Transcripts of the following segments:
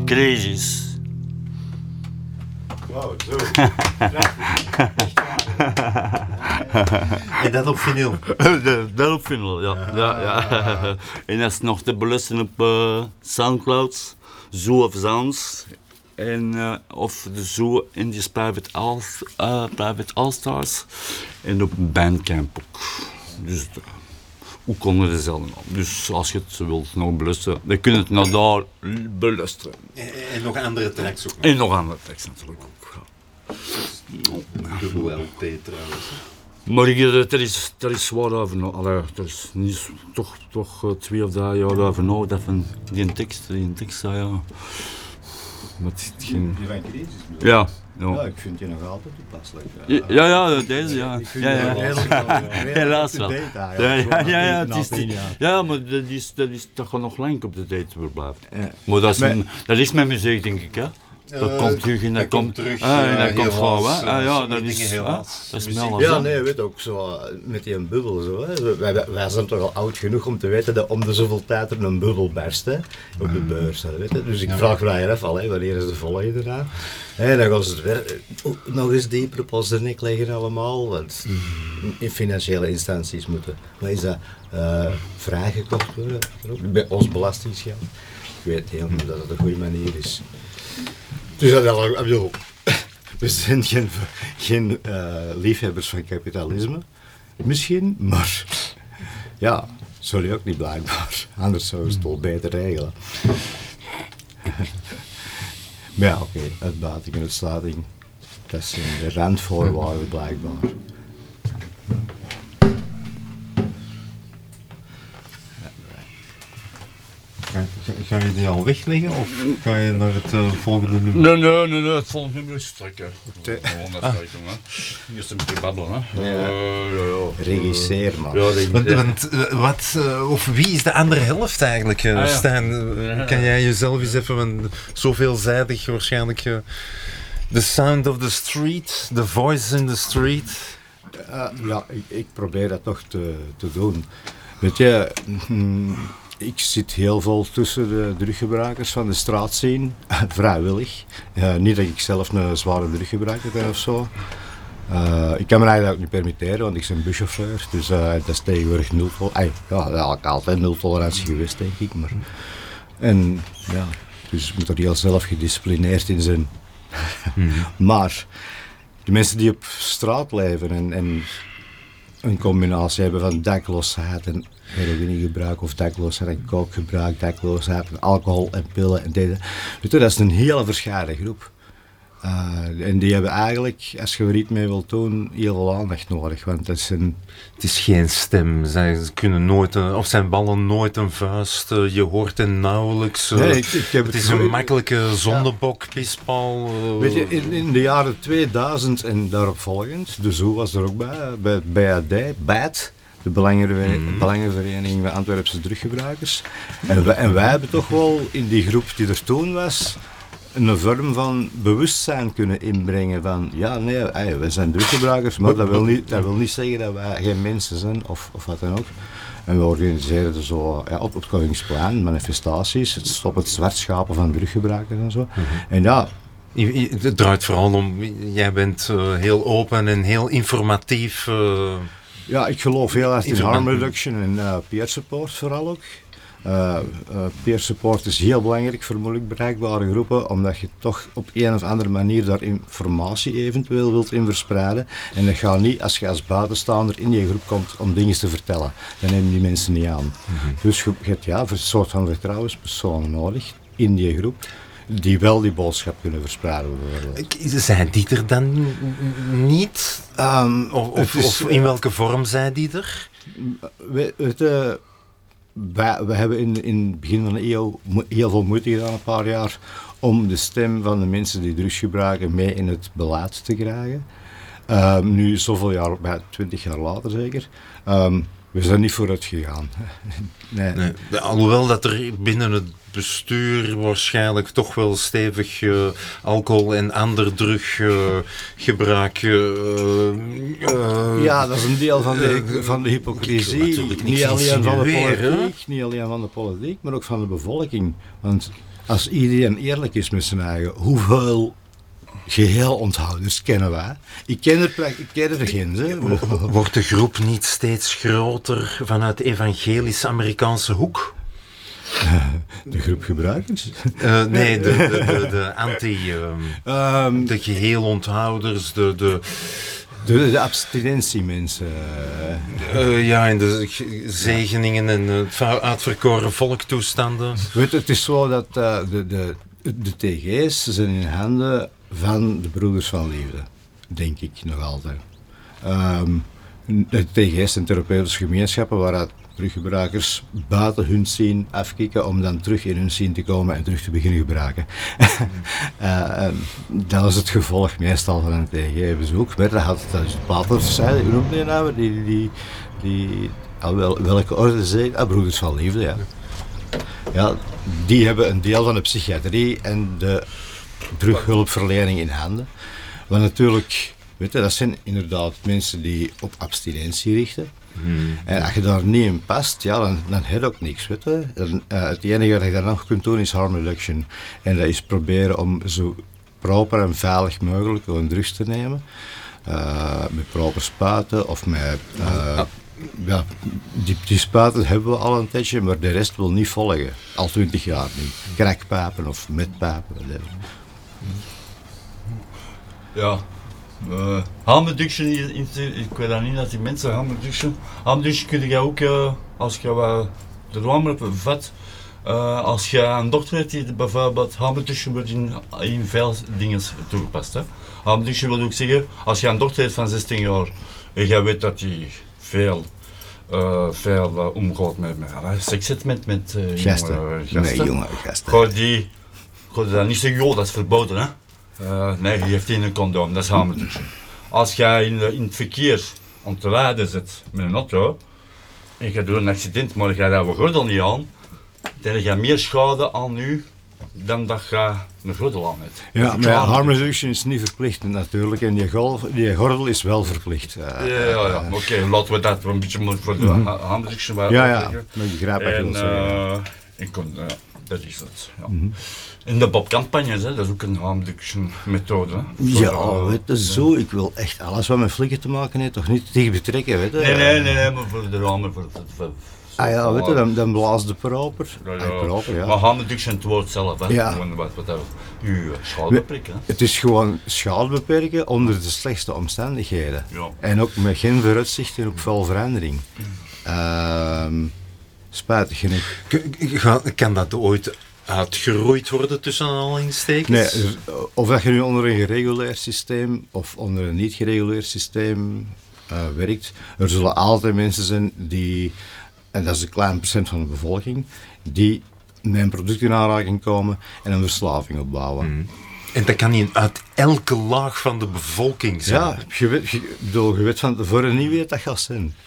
Crisis. Wauw, zo. En dat op vinyl? Dat op vinyl, ja. En dat is nog te beluisteren op Soundcloud, Zoo of Sounds. En, of de Zoo Indies Private All-Stars. En op Bandcamp ook. Dus ook onder dezelfde naam. Dus als je het wilt nog beluisteren, dan kun je het nog daar beluisteren. En nog andere tracks ook. En nog andere tracks natuurlijk ook. Dubbel LP trouwens. Maar er is wat over nodig. Er is niet, toch 2 of 3 jaar over nodig. Dat van die tekst, ja. Maar het is geen... Die van Crisis? Ja. Ja, ik vind je nog altijd toepasselijk. Ja, deze, ja. Ik vind je helaas wel. Ja, ja, maar dat is toch gewoon nog lang op de date verblijven. Maar dat is met muziek, denk ik, hè. Dat komt terug en dat komt terug. En dat komt gewoon, hè. Ja, Dat is snel. Ja, nee, weet ook zo, met die bubbel zo, hè. Wij zijn toch al oud genoeg om te weten dat om de zoveel tijd er een bubbel barst, hè, op de beurs, hè, weet je. Dus ik vraag mij af al, hè, wanneer is de volgende eraan? En dan gaan ze het weer nog eens dieper op ons nek leggen allemaal, want in financiële instanties moeten, wat is dat, vrijgekocht worden, bij ons belastingsgeld. Ik weet niet of dat een goede manier is. Dus we zijn geen liefhebbers van kapitalisme, misschien, maar ja, sorry ook niet blijkbaar, anders zouden ze het wel beter regelen. Maar ja, oké, uitbuiting en uitsluiting, dat zijn de randvoorwaarden blijkbaar. Ga je die al wegleggen of ga je naar het volgende nummer? Nee, het volgende nummer is strekken. Gewoon dat strekken, hè. Eerst een beetje babbelen, hè. Ja. Regisseer maar. Of wie is de andere helft eigenlijk, Stijn? Kan jij jezelf eens even, zo veelzijdig waarschijnlijk, the sound of the street, the voice in the street? Ja, ik probeer dat toch te doen. Weet je, ik zit heel veel tussen de druggebruikers van de straatscene, vrijwillig. Niet dat ik zelf een zware druggebruiker ben of zo. Ik kan me eigenlijk ook niet permitteren, want ik ben buschauffeur. Dus dat is tegenwoordig altijd nul tolerantie geweest, denk ik. Maar, en ja, dus je moet er heel zelf gedisciplineerd in zijn. Maar de mensen die op straat leven en een combinatie hebben van dakloosheid en heroïnegebruik of dakloosheid en kookgebruik, dakloosheid en alcohol en pillen en dit. Weet je, dat is een hele verscheiden groep. En die hebben eigenlijk, als je er iets mee wilt doen, heel veel aandacht nodig. Want dat is het is geen stem, ze kunnen nooit, of zijn ballen nooit een vuist, je hoort hen nauwelijks. Nee, het is een makkelijke zondebok, pispaal. Weet je, in de jaren 2000 en daarop volgend, de Zoo was er ook bij BAD, de Belangenvereniging van Antwerpse Druggebruikers. En wij hebben toch wel in die groep die er toen was, een vorm van bewustzijn kunnen inbrengen van, ja nee, wij zijn druggebruikers, maar dat wil niet zeggen dat wij geen mensen zijn of wat dan ook. En we organiseren zo op het Koningsplein manifestaties, het stop het zwartschapen van druggebruikers en zo. En ja, het draait vooral om, jij bent heel open en heel informatief. Ja, ik geloof heel erg in harm reduction en peer support vooral ook. Peer support is heel belangrijk voor moeilijk bereikbare groepen, omdat je toch op een of andere manier daar informatie eventueel wilt in verspreiden. En dat gaat niet als je als buitenstaander in je groep komt om dingen te vertellen. Dan nemen die mensen niet aan. Dus je hebt een soort van vertrouwenspersonen nodig in die groep, die wel die boodschap kunnen verspreiden. Zijn die er dan niet? Of in welke vorm zijn die er? We hebben in het begin van de eeuw heel veel moeite gedaan, een paar jaar, om de stem van de mensen die drugs gebruiken mee in het beleid te krijgen. Nu, zoveel jaar, 20 jaar later zeker, we zijn niet vooruit gegaan. Nee. Alhoewel dat er binnen het bestuur waarschijnlijk toch wel stevig alcohol en ander druggebruik. Ja, dat is een deel van de hypocrisie. Niet alleen van de politiek, maar ook van de bevolking. Want als iedereen eerlijk is met zijn eigen, hoeveel geheel onthouders kennen wij? Ik ken er geen. Hè. Wordt de groep niet steeds groter vanuit de evangelische Amerikaanse hoek? De groep gebruikers? Nee, de anti... de geheelonthouders, De abstinentiemensen. Ja, en de zegeningen en het uitverkoren volktoestanden. Weet je, het is zo dat de TG's zijn in handen van de Broeders van Liefde. Denk ik nog altijd. De TG's zijn therapeutische gemeenschappen waaruit teruggebruikers buiten hun scene afkicken om dan terug in hun scene te komen en terug te beginnen gebruiken. Dat is het gevolg meestal van een TG-bezoek. Maar dat had het Platers zei, hoe noemde je nou? Welke orde zei Broeders van Liefde, ja. Ja, die hebben een deel van de psychiatrie en de terughulpverlening in handen. Want natuurlijk, weet je, dat zijn inderdaad mensen die op abstinentie richten. En als je daar niet in past, ja, dan heb je ook niks. Weet je. Het enige wat je dan nog kunt doen is harm reduction. En dat is proberen om zo proper en veilig mogelijk een drugs te nemen. Met proper spuiten of met... ja, die spuiten hebben we al een tijdje, maar de rest wil niet volgen. Al 20 jaar niet. Krakpijpen of metpijpen. Ja. Harm reduction, ik weet dat niet dat die mensen harm reduction kun je ook, als je de room hebt vat, als je een dokter hebt die bijvoorbeeld harm reduction wordt in veel dingen toegepast. Hè. Harm reduction wil ook zeggen, als je een dokter hebt van 16 jaar en je weet dat hij veel omgaat met seks heeft met gasten. Nee, jonge gasten. Ga je dan niet zeggen, joh, dat is verboden, hè? Nee, je heeft geen condoom, dat is harm reduction. Als jij in het verkeer aan te rijden zit met een auto en je doet een accident, maar je daar een gordel niet aan, dan heb je meer schade aan u dan dat je een gordel aan hebt. Ja, maar harm reduction is niet verplicht natuurlijk en die gordel is wel verplicht. Ja, oké, laten we dat een beetje voor de harm reduction maar ik begrijp wat je wil zeggen. Dat is het. Ja. In de Bob-campagnes, dat is ook een harm reduction methode. Hè? Ja, weet je, zo, ik wil echt alles wat met flikken te maken heeft, toch niet tegen betrekken, weet je. Nee, maar voor de ramen, voor weet je, dan blaast de proper. Ja. Maar harm reduction het woord zelf, hè. Ja. Gewoon wat uw schade beperken. Het is gewoon schade beperken onder de slechtste omstandigheden. Ja. En ook met geen vooruitzicht en ook veel verandering. Spijtig genoeg. Kan dat ooit uitgeroeid worden tussen aanhalingstekens? Nee, of dat je nu onder een gereguleerd systeem of onder een niet gereguleerd systeem werkt, er zullen altijd mensen zijn die, en dat is een klein procent van de bevolking, die met een product in aanraking komen en een verslaving opbouwen. En dat kan niet uit elke laag van de bevolking zijn. Ja, je weet van tevoren niet wie het dat gaat zijn.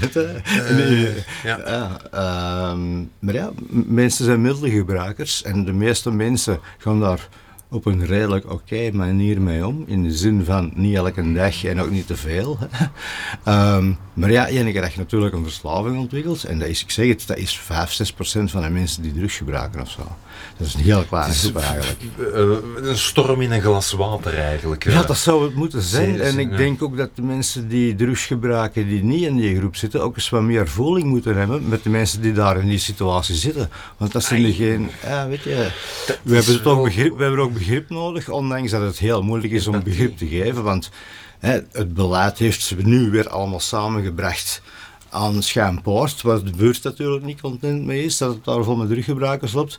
Maar ja, mensen zijn middelengebruikers en de meeste mensen gaan daar op een redelijk oké manier mee om. In de zin van niet elke dag en ook niet te veel. Maar ja, enige dat je natuurlijk een verslaving ontwikkelt, en dat is, ik zeg het, dat is 5-6% van de mensen die drugs gebruiken of zo. Dat is een heel kleine groep eigenlijk. Een storm in een glas water eigenlijk. Ja, dat zou het moeten zijn. En ik denk ook dat de mensen die drugs gebruiken, die niet in die groep zitten, ook eens wat meer voeling moeten hebben met de mensen die daar in die situatie zitten. Want dat zijn er geen... Ja, weet je, we hebben ook begrip nodig, ondanks dat het heel moeilijk is om begrip te geven. Want het beleid heeft ze nu weer allemaal samengebracht aan Schuimpoort, waar de buurt natuurlijk niet content mee is, dat het daar vol met druggebruikers loopt.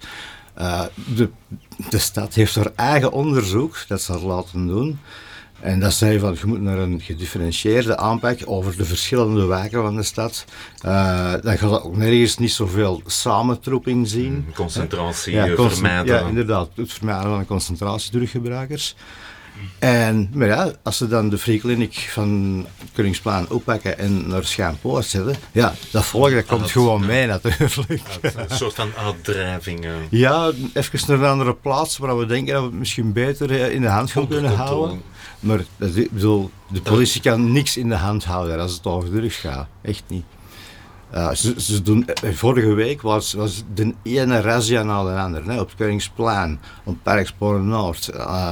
De stad heeft haar eigen onderzoek dat ze had laten doen. En dat zei van, je moet naar een gedifferentieerde aanpak over de verschillende wijken van de stad. Dan gaat je ook nergens niet zoveel samentroeping zien. Concentratie vermijden. Ja, inderdaad. Het vermijden van concentratiedruggebruikers. Maar ja, als ze dan de Free Clinic van Koningsplein oppakken en naar Schuimpoort zetten, ja, dat komt gewoon mee natuurlijk. Een soort van uitdrijving. Ja, even naar een andere plaats waar we denken dat we het misschien beter in de hand gaan kunnen houden. Maar ik bedoel, de politie kan niks in de hand houden als het over drugs gaat. Echt niet. Ze doen, vorige week was de ene razzia na de andere, hè, op het Koningsplein, op Parkspoor Noord,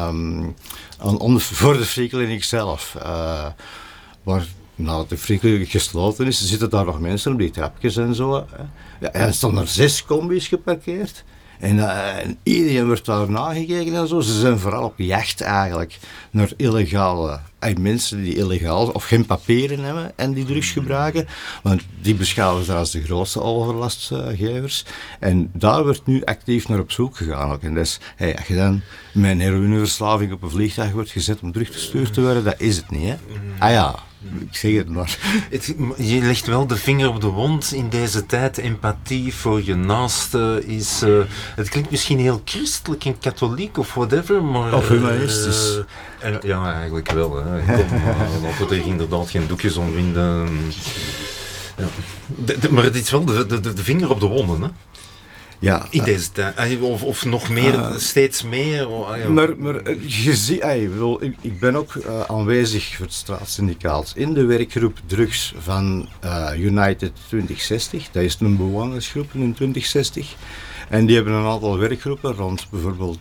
voor de Friekliniek zelf. Waar nadat de Friekliniek gesloten is, zitten daar nog mensen op die trapjes en zo. Hè. Ja, en er stonden er 6 combis geparkeerd. En iedereen wordt daar nagekeken en zo. Ze zijn vooral op jacht eigenlijk naar illegale mensen die illegaal of geen papieren hebben en die drugs gebruiken. Want die beschouwen ze als de grootste overlastgevers. En daar wordt nu actief naar op zoek gegaan ook. En dus, als je dan met een heroïneverslaving op een vliegtuig wordt gezet om teruggestuurd te worden, dat is het niet, hè? Ah ja, ik zeg het maar. Je legt wel de vinger op de wond in deze tijd. Empathie voor je naaste is... het klinkt misschien heel christelijk en katholiek of whatever, maar... Of humanistisch. Ja, eigenlijk wel. Hè. Laten we er inderdaad geen doekjes om winden. Ja. Maar het is wel de vinger op de wonden, hè? Ja. In deze tijd. Of nog meer, steeds meer. Maar je ziet, ik ben ook aanwezig voor het straatsyndicaat in de werkgroep drugs van United 2060. Dat is een bewonersgroep in 2060. En die hebben een aantal werkgroepen rond bijvoorbeeld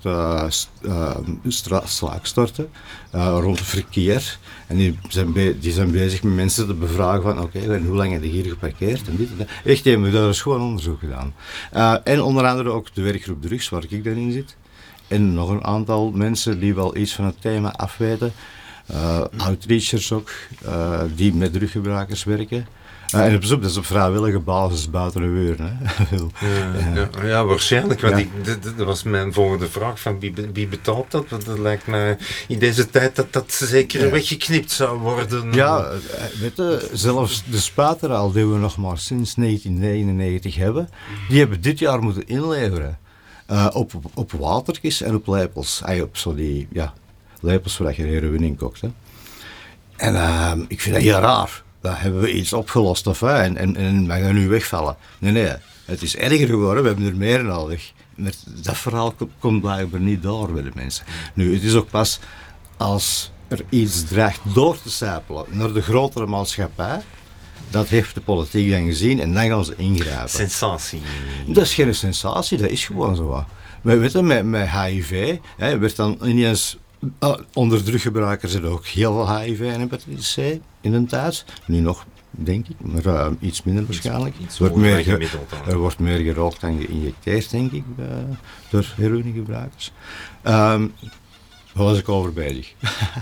slaakstorten, rond verkeer. En die zijn bezig met mensen te bevragen van oké, hoe lang heb je hier geparkeerd en dit en dat. Echt, die hebben daar eens gewoon onderzoek gedaan. En onder andere ook de werkgroep drugs, waar ik dan in zit. En nog een aantal mensen die wel iets van het thema afweten. Outreachers ook, die met druggebruikers werken. En dat is op vrijwillige basis buiten de muur. Ja, waarschijnlijk. Want dat was mijn volgende vraag. Van wie betaalt dat? Want het lijkt mij in deze tijd dat zeker weggeknipt zou worden. Ja, weet je, zelfs de spuiteraal die we nog maar sinds 1999 hebben, die hebben dit jaar moeten inleveren. Op watertjes en op lepels. Op zo die lepels waar je heroïne in kookt. Hè. En ik vind dat heel raar. Daar hebben we iets opgelost en wij gaan nu wegvallen. Nee, het is erger geworden, we hebben er meer nodig. Maar dat verhaal komt blijkbaar niet door bij de mensen. Nu, het is ook pas als er iets dreigt door te sijpelen naar de grotere maatschappij, dat heeft de politiek dan gezien en dan gaan ze ingrijpen. Sensatie. Dat is geen sensatie, dat is gewoon zo. Maar weet je, met HIV werd dan ineens... onder druggebruikers zit ook heel veel HIV en hepatitis C in een tijd. Nu nog, denk ik, maar iets minder waarschijnlijk. Er wordt meer gerookt dan geïnjecteerd, denk ik, door heroïnegebruikers. Waar was ik over bezig?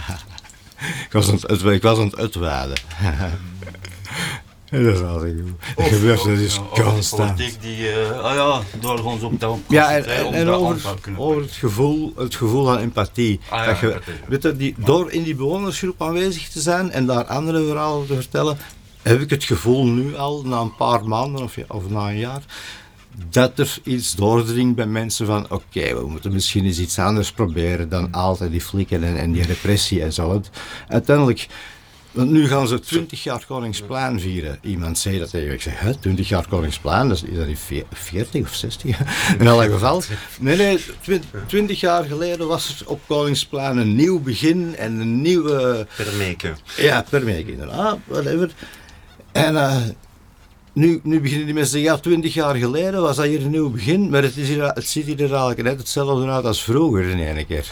ik was aan het uitweiden. Dat is altijd goed. Dat gebeurt dus constant. Politiek die, door ons op de en over het gevoel van empathie. Weet je, door in die bewonersgroep aanwezig te zijn en daar andere verhalen te vertellen, heb ik het gevoel nu al, na een paar maanden of na een jaar, dat er iets doordringt bij mensen van oké, we moeten misschien eens iets anders proberen dan altijd die flikken en die repressie en zo. Want uiteindelijk... Want nu gaan ze 20 jaar Koningsplein vieren. Iemand zei dat tegen me. Ik zeg, 20 jaar Koningsplein, is dat niet 40 of 60? In alle geval. Nee, 20 jaar geleden was er op Koningsplein een nieuw begin en een nieuwe... Permeke. Ja, Permeke, inderdaad, whatever. En nu beginnen die mensen te zeggen, 20 jaar geleden was dat hier een nieuw begin, maar het ziet hier er eigenlijk net hetzelfde uit als vroeger in ene keer.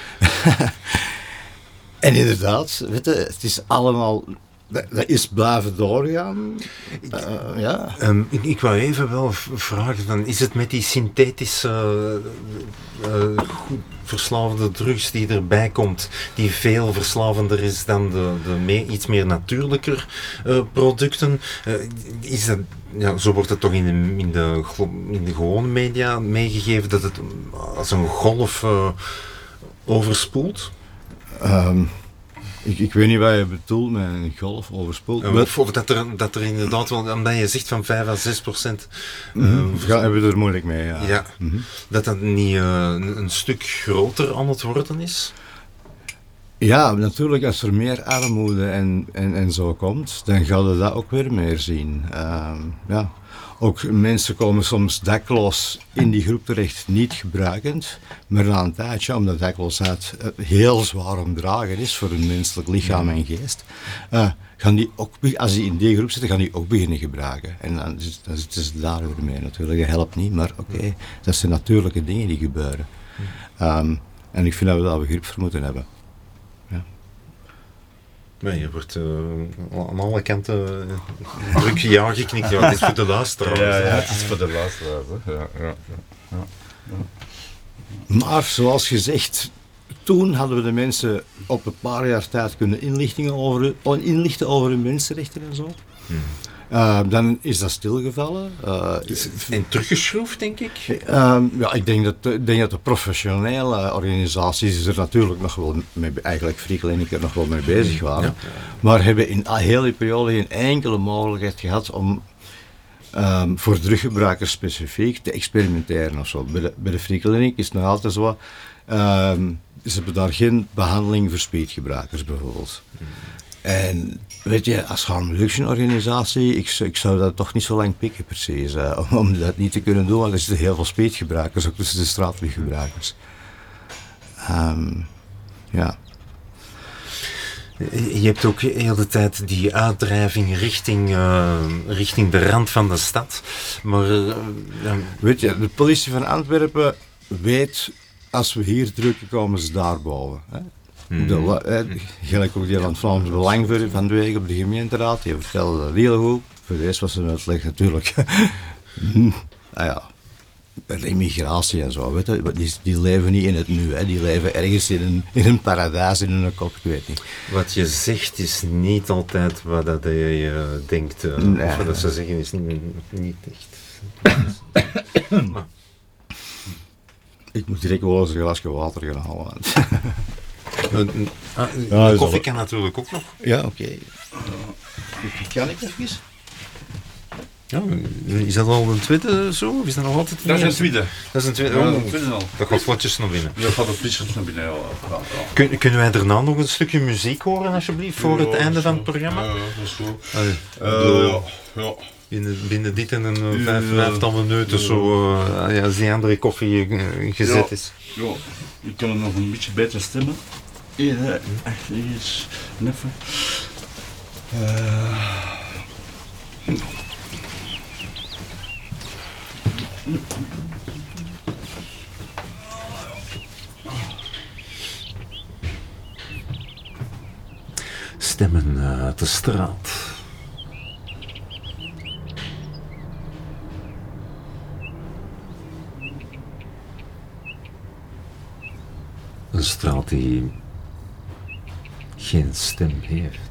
En inderdaad, weet je, het is allemaal, dat is blijven doorgaan. Ik wou even wel vragen, dan is het met die synthetische verslavende drugs die erbij komt, die veel verslavender is dan de iets meer natuurlijker producten, is dat, zo wordt het toch in de gewone media meegegeven dat het als een golf overspoelt? Ik weet niet wat je bedoelt met een golf overspoeld. Of dat er inderdaad wel, omdat je zegt van 5 à 6%. Hebben we er moeilijk mee, ja. Ja. Dat niet een stuk groter aan het worden is? Ja, natuurlijk, als er meer armoede en zo komt, dan gaan we dat ook weer meer zien. Ook mensen komen soms dakloos in die groep terecht, niet gebruikend, maar na een tijdje, omdat dakloosheid heel zwaar om dragen is voor hun menselijk lichaam en geest, gaan die ook, als die in die groep zitten, gaan die ook beginnen gebruiken. En dan zitten ze daar weer mee natuurlijk. Dat helpt niet, maar oké, dat zijn natuurlijke dingen die gebeuren. En ik vind dat we daar begrip voor moeten hebben. Ja. Nee, je wordt aan alle kanten druk ja geknikt. Ja, het is voor de luisteraars. Ja, het is voor de luisteraars. Ja. Maar zoals gezegd, toen hadden we de mensen op een paar jaar tijd kunnen inlichten over hun mensenrechten en zo. Dan is dat stilgevallen. En teruggeschroefd, denk ik? Ja, ik denk dat de professionele organisaties er natuurlijk nog wel mee, eigenlijk Free Clinic er nog wel mee bezig waren. Ja. Maar hebben in heel die periode geen enkele mogelijkheid gehad om voor druggebruikers specifiek te experimenteren of zo. Bij de Free Clinic is het nog altijd zo. Ze hebben daar geen behandeling voor speedgebruikers bijvoorbeeld. En weet je, als harm reduction organisatie, ik zou dat toch niet zo lang pikken precies, om dat niet te kunnen doen, want er zitten heel veel speedgebruikers, ook tussen de straatweggebruikers. Ja. Je hebt ook de hele tijd die uitdrijving richting de rand van de stad. Maar weet je, de politie van Antwerpen weet, als we hier drukken, komen ze daarboven. Hè? Gelijk ook die van het Vlaams Belang van de week op de gemeenteraad, die vertelde dat heel goed. Voor de rest was het uitleg natuurlijk. Immigratie en zo, weet je, die leven niet in het nu, hè. Die leven ergens in een paradijs in hun kop, ik weet niet. Wat je zegt is niet altijd wat dat je denkt, of wat dat ze zeggen is niet echt. Ik moet direct wel eens een glasje water gaan halen. De koffie kan natuurlijk ook nog. Ja, oké. Kan ik even? Ja, is dat al een tweede zo? Of is dat nog altijd Dat is een tweede. Dat is een tweede. al. Dat gaat vlotjes naar binnen. Dat gaat vlotjes naar binnen, ja. Kunnen wij daarna nog een stukje muziek horen, alsjeblieft, voor het einde van het programma? Ja, dat is goed. Ja. Binnen dit en een vijftal minuten zo, als die andere koffie gezet is. Ja, ik kan nog een beetje beter stemmen. Hier, echt, hier is even. Stemmen uit de straat. Een straat die geen stem heeft.